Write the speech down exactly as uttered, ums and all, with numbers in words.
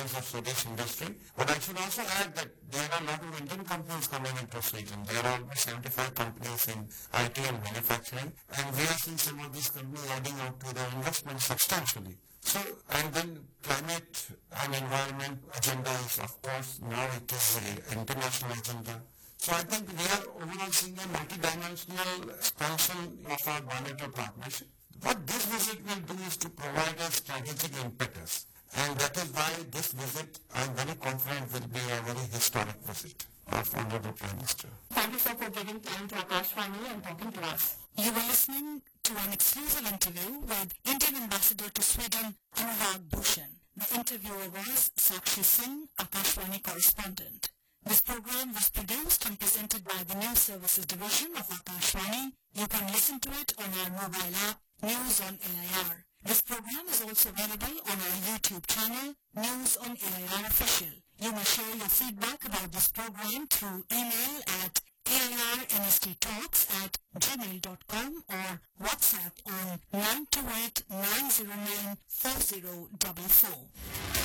of Swedish industry. But I should also add that there are a lot of Indian companies coming into Sweden. There are almost seventy-five companies in I T and manufacturing, and we are seeing some of these companies adding out to their investment substantially. So, and then climate and environment agenda is, of course, now it is an international agenda. So I think we are overall seeing a multidimensional expansion of our bilateral partnership. What this visit will do is to provide a strategic impetus. And that is why this visit, I'm very confident, will be a very historic visit of Honorable Prime Minister. Thank you, sir, for giving time to Akashvani and talking to us. You were listening to an exclusive interview with Indian Ambassador to Sweden, Anurag Bhushan. The interviewer was Sakshi Singh, Akashvani correspondent. This program was produced and presented by the News Services Division of Akashvani. You can listen to it on our mobile app, News on A I R. This program is also available on our YouTube channel, News on A I R Official. You may share your feedback about this program through email at airnsttalks at gmail dot com or WhatsApp on nine two eight, nine zero nine, four zero four four.